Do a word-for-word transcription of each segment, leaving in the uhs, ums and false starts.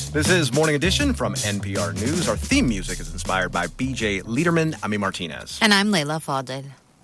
This is Morning Edition from N P R News. Our theme music is inspired by B J Liederman, Ami Martinez. And I'm Layla Fadel.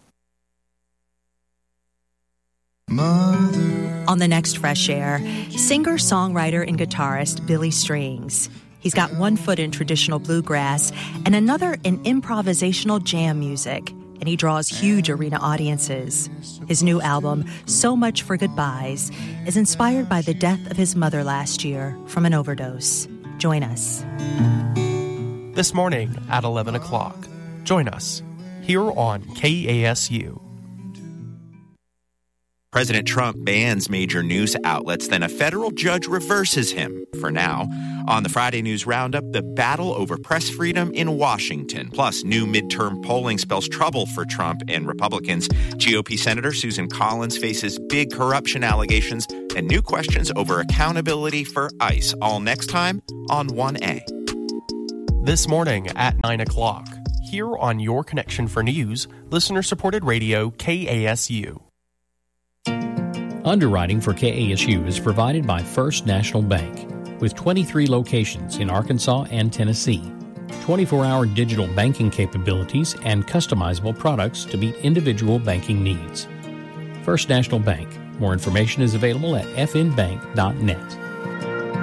Mother. On the next Fresh Air, singer, songwriter, and guitarist Billy Strings. He's got one foot in traditional bluegrass and another in improvisational jam music, and he draws huge arena audiences. His new album, So Much for Goodbyes, is inspired by the death of his mother last year from an overdose. Join us. This morning at eleven o'clock. Join us here on K A S U. President Trump bans major news outlets, then a federal judge reverses him for now. On the Friday News Roundup, the battle over press freedom in Washington. Plus, new midterm polling spells trouble for Trump and Republicans. G O P Senator Susan Collins faces big corruption allegations and new questions over accountability for ICE. All next time on one A. This morning at nine o'clock. Here on Your Connection for News, listener-supported radio K A S U. Underwriting for K A S U is provided by First National Bank, with twenty-three locations in Arkansas and Tennessee, twenty-four hour digital banking capabilities, and customizable products to meet individual banking needs. First National Bank. More information is available at f n bank dot net.